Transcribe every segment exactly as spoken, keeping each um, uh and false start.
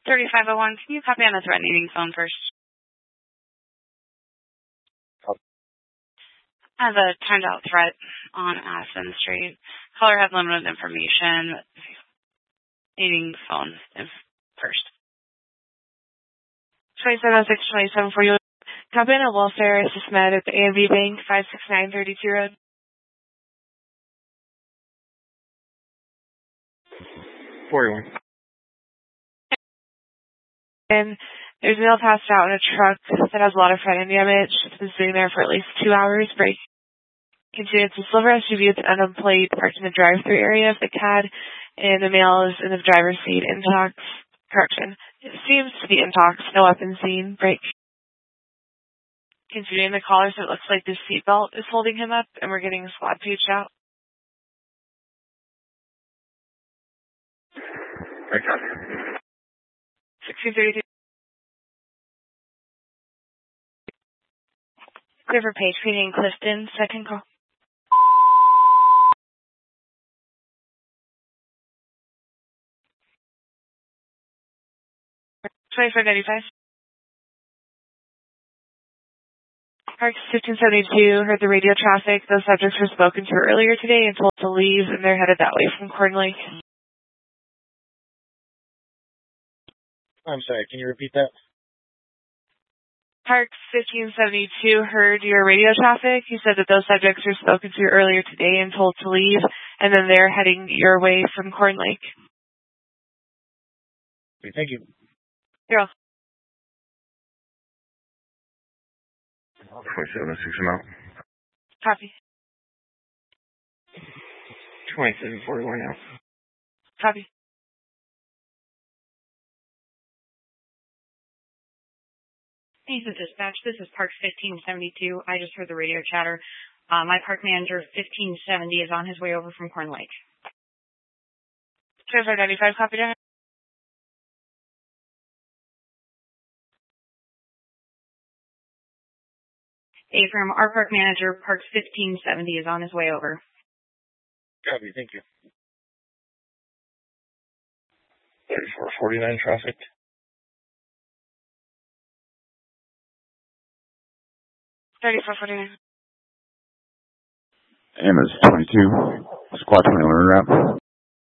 thirty-five oh one, can you copy on the threatening phone first? Copy. I have a timed out threat on Aspen Street. Caller has limited information. Needing phone first. twenty-seven oh six twenty-seven for you. Copy on a welfare assessment at the A and B Bank, five six nine thirty-two Road. forty-one. And there's a nail passed out in a truck that has a lot of front end damage. It's been sitting there for at least two hours. Break. Continue. It's a silver S U V with an unknown plate parked in the drive-through area of the C A D, and the male is in the driver's seat. Intox. Correction. It seems to be intox. No weapon seen. Break. Continuing the caller, so it looks like this seatbelt is holding him up, and we're getting a squad page out. sixteen thirty-two. Clear for Page Feeding Clifton. Second call. twenty-four ninety-five. Parks fifteen seventy-two heard the radio traffic. Those subjects were spoken to earlier today and told to leave, and they're headed that way from Corn Lake. I'm sorry, can you repeat that? Parks fifteen seventy-two heard your radio traffic. He said that those subjects were spoken to earlier today and told to leave, and then they're heading your way from Corn Lake. Okay, thank you. You're welcome. twenty-seven oh six amount. Copy. twenty-seven forty-one now. Copy. Hey, this is Dispatch. This is Park fifteen seventy-two. I just heard the radio chatter. Uh, my park manager, fifteen seventy, is on his way over from Corn Lake. twenty-five ninety-five, copy that. Hey, from our park manager, Park fifteen seventy, is on his way over. Copy, thank you. thirty-four forty-nine traffic. thirty-four forty-nine. Amos twenty-two, squad twenty-one route.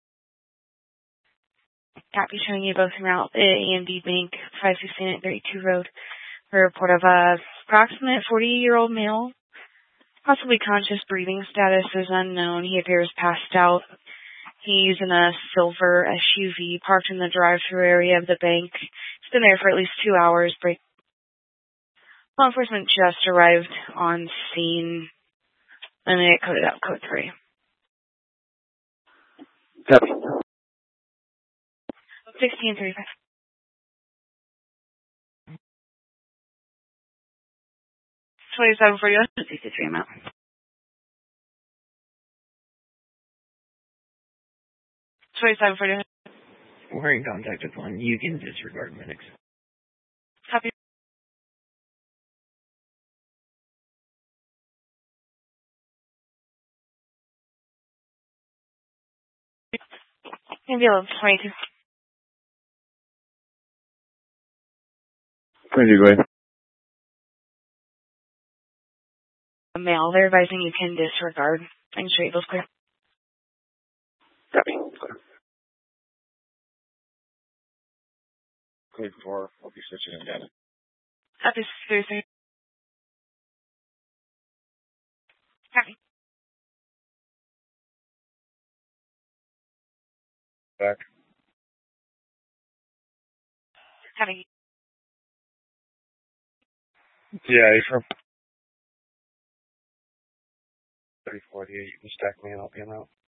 Copy, showing you both en route, A and B Bank, five sixteen thirty-two Road. A report of a approximate forty-year-old male, possibly conscious. Breathing status is unknown. He appears passed out. He's in a silver S U V parked in the drive-through area of the bank. He's been there for at least two hours. Break. Law enforcement just arrived on scene, and they coded out code three. Copy. sixteen thirty-five. twenty-seven for you. sixty-three amount. twenty-seven for you. We're in contact with one. You can disregard minutes. Copy. Ambulance twenty-two. twenty-two, go ahead. A male, they're advising you can disregard. And straight those clear. Copy. Clear for, I'll be switching in data. Copy, thirty-three. Copy. Back. Copy. Yeah, from thirty forty-eight, you can stack me and I'll be out.